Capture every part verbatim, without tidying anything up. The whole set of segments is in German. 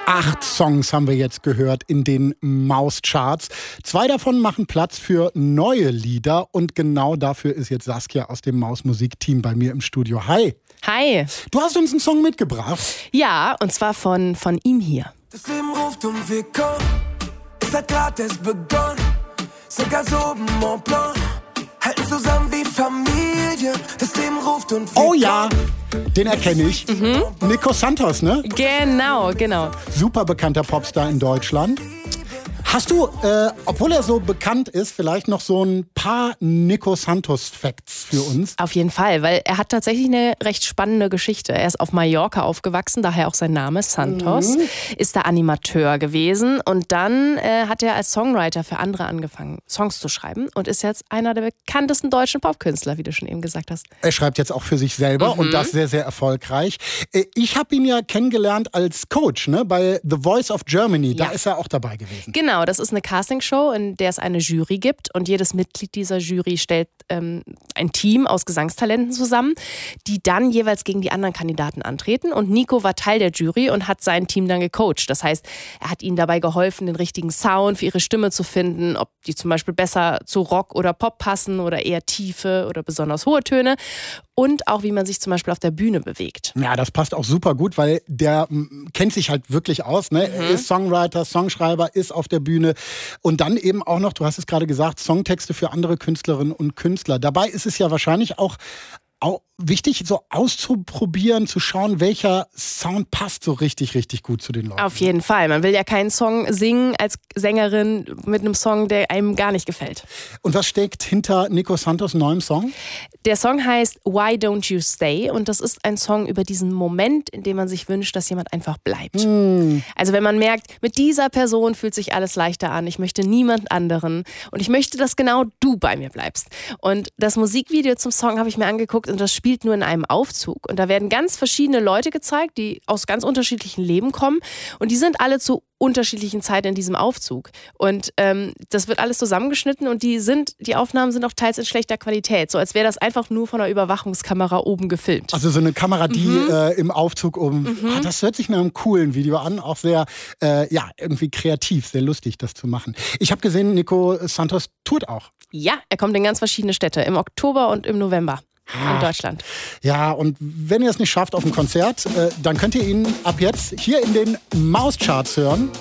Acht Songs haben wir jetzt gehört in den Mauscharts. Zwei davon machen Platz für neue Lieder und genau dafür ist jetzt Saskia aus dem Maus-Musik-Team bei mir im Studio. Hi. Hi. Du hast uns einen Song mitgebracht. Ja, und zwar von, von ihm hier. Das Leben ruft und wir kommen, es hat grad erst begonnen, sogar so Mont Blanc, halten zusammen wie Familie, das Leben ruft und wir Oh ja, den erkenne ich. Mhm. Nico Santos, ne? Genau, genau. Super bekannter Popstar in Deutschland. Hast du, äh, obwohl er so bekannt ist, vielleicht noch so ein paar Nico Santos-Facts für uns? Auf jeden Fall, weil er hat tatsächlich eine recht spannende Geschichte. Er ist auf Mallorca aufgewachsen, daher auch sein Name Santos, mhm. ist da Animateur gewesen und dann äh, hat er als Songwriter für andere angefangen, Songs zu schreiben und ist jetzt einer der bekanntesten deutschen Popkünstler, wie du schon eben gesagt hast. Er schreibt jetzt auch für sich selber mhm. und das sehr, sehr erfolgreich. Ich habe ihn ja kennengelernt als Coach, ne, bei The Voice of Germany, da ja. ist er auch dabei gewesen. Genau. Das ist eine Castingshow, in der es eine Jury gibt und jedes Mitglied dieser Jury stellt ähm, ein Team aus Gesangstalenten zusammen, die dann jeweils gegen die anderen Kandidaten antreten und Nico war Teil der Jury und hat sein Team dann gecoacht. Das heißt, er hat ihnen dabei geholfen, den richtigen Sound für ihre Stimme zu finden, ob die zum Beispiel besser zu Rock oder Pop passen oder eher tiefe oder besonders hohe Töne. Und auch, wie man sich zum Beispiel auf der Bühne bewegt. Ja, das passt auch super gut, weil der m, kennt sich halt wirklich aus. Ne? Mhm. Er ist Songwriter, Songschreiber, ist auf der Bühne. Und dann eben auch noch, du hast es gerade gesagt, Songtexte für andere Künstlerinnen und Künstler. Dabei ist es ja wahrscheinlich auch Auch wichtig, so auszuprobieren, zu schauen, welcher Sound passt so richtig, richtig gut zu den Leuten. Auf jeden Fall. Man will ja keinen Song singen als Sängerin mit einem Song, der einem gar nicht gefällt. Und was steckt hinter Nico Santos' neuem Song? Der Song heißt Why Don't You Stay? Und das ist ein Song über diesen Moment, in dem man sich wünscht, dass jemand einfach bleibt. Mm. Also wenn man merkt, mit dieser Person fühlt sich alles leichter an, ich möchte niemand anderen und ich möchte, dass genau du bei mir bleibst. Und das Musikvideo zum Song habe ich mir angeguckt und das spielt nur in einem Aufzug. Und da werden ganz verschiedene Leute gezeigt, die aus ganz unterschiedlichen Leben kommen. Und die sind alle zu unterschiedlichen Zeiten in diesem Aufzug. Und ähm, das wird alles zusammengeschnitten und die sind, die Aufnahmen sind auch teils in schlechter Qualität. So als wäre das einfach nur von einer Überwachungskamera oben gefilmt. Also so eine Kamera, die mhm. äh, im Aufzug oben... Mhm. Ah, das hört sich nach einem coolen Video an. Auch sehr, äh, ja, irgendwie kreativ, sehr lustig, das zu machen. Ich habe gesehen, Nico Santos tourt auch. Ja, er kommt in ganz verschiedene Städte. Im Oktober und im November. In Deutschland. Ja, und wenn ihr es nicht schafft auf dem Konzert, äh, dann könnt ihr ihn ab jetzt hier in den Mauscharts hören.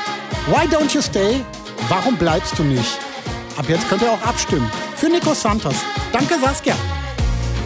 Why Don't You Stay? Warum bleibst du nicht? Ab jetzt könnt ihr auch abstimmen. Für Nico Santos. Danke, Saskia.